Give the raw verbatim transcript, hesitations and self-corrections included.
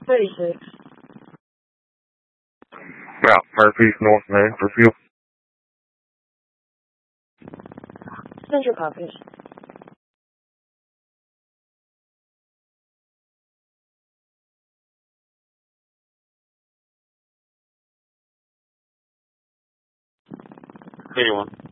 thirty-six. About Murphy's North Mansfield. Central copies. eighty-one.